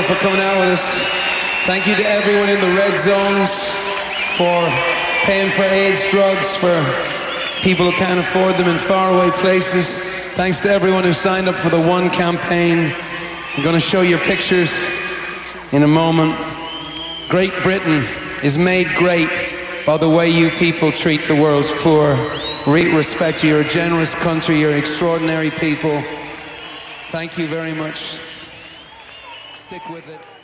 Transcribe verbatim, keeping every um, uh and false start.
for coming out with us. Thank you to everyone in the red zones for paying for AIDS drugs for people who can't afford them in faraway places. Thanks to everyone who signed up for the One campaign. I'm going to show you pictures in a moment. Great Britain is made great by the way you people treat the world's poor. Re- respect you. You're a generous country. You're extraordinary people. Thank you very much. Stick with it.